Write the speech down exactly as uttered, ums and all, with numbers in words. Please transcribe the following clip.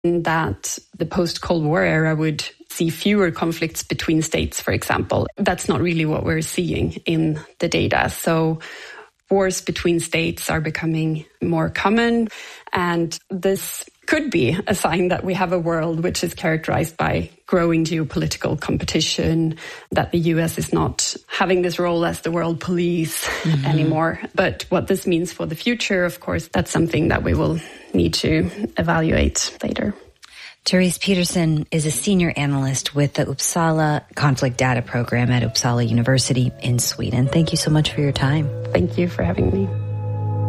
that the post-Cold War era would see fewer conflicts between states, for example. That's not really what we're seeing in the data. So wars between states are becoming more common, and this could be a sign that we have a world which is characterized by growing geopolitical competition, that the U S is not having this role as the world police mm-hmm. anymore. But what this means for the future, of course, that's something that we will need to evaluate later. Therese Peterson is a senior analyst with the Uppsala Conflict Data Program at Uppsala University in Sweden. Thank you so much for your time. Thank you for having me.